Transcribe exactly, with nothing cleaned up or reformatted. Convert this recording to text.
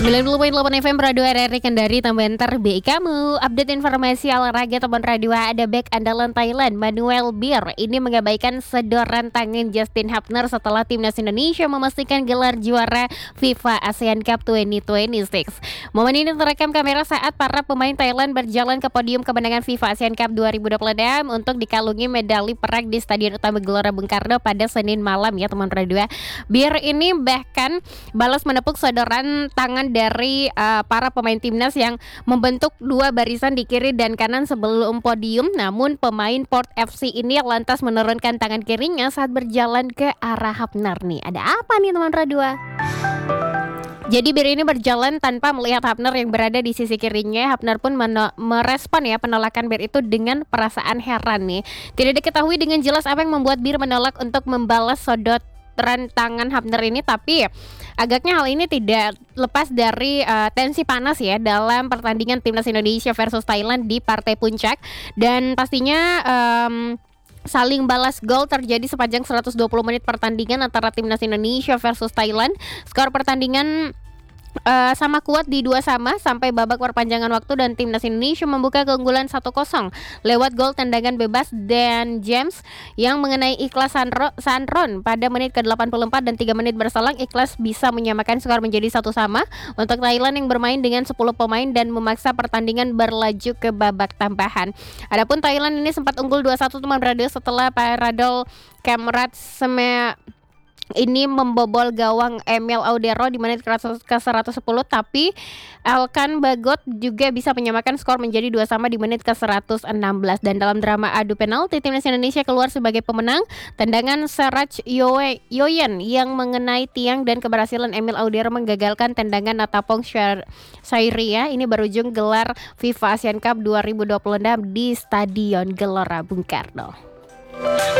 sembilan puluh koma delapan F M Radio R R I Kendari, tambahan terbaik kamu. Update informasi olahraga teman radio, ada back andalan Thailand Manuel Bir ini mengabaikan sedoran tangan Justin Hapner setelah timnas Indonesia memastikan gelar juara FIFA ASEAN Cup dua ribu dua puluh enam. Momen ini terekam kamera saat para pemain Thailand berjalan ke podium kemenangan FIFA ASEAN Cup dua ribu dua puluh enam untuk dikalungi medali perak di Stadion Utama Gelora Bung Karno pada Senin malam ya teman radio. Bir ini bahkan balas menepuk sedoran tangan dari uh, para pemain timnas yang membentuk dua barisan di kiri dan kanan sebelum podium. Namun pemain Port F C ini lantas menurunkan tangan kirinya saat berjalan ke arah Hapner nih. Ada apa nih teman radio? Jadi Bir ini berjalan tanpa melihat Hapner yang berada di sisi kirinya. Hapner pun meno- merespon ya penolakan Bir itu dengan perasaan heran nih. Tidak diketahui dengan jelas apa yang membuat Bir menolak untuk membalas sodot tangan Hapner ini, tapi agaknya hal ini tidak lepas dari uh, tensi panas ya dalam pertandingan timnas Indonesia versus Thailand di partai puncak, dan pastinya um, saling balas gol terjadi sepanjang seratus dua puluh menit pertandingan antara timnas Indonesia versus Thailand. Skor pertandingan Uh, sama kuat di dua sama sampai babak perpanjangan waktu, dan timnas Indonesia membuka keunggulan satu kosong lewat gol tendangan bebas dan James yang mengenai Ikhlas Sandro, Sandron pada menit ke delapan puluh empat, dan tiga menit berselang Ikhlas bisa menyamakan skor menjadi satu sama untuk Thailand yang bermain dengan sepuluh pemain dan memaksa pertandingan berlaju ke babak tambahan. Adapun Thailand ini sempat unggul dua satu teman radio setelah Paradol Kamrat Seme ini membobol gawang Emil Audero di menit ke seratus sepuluh, tapi Elkan Bagot juga bisa menyamakan skor menjadi dua sama di menit ke seratus enam belas. Dan dalam drama adu penalti, timnas Indonesia keluar sebagai pemenang. Tendangan Seraj Yoyen yang mengenai tiang dan keberhasilan Emil Audero menggagalkan tendangan Natapong Syairia ini berujung gelar FIFA ASEAN Cup dua ribu dua puluh enam di Stadion Gelora Bung Karno.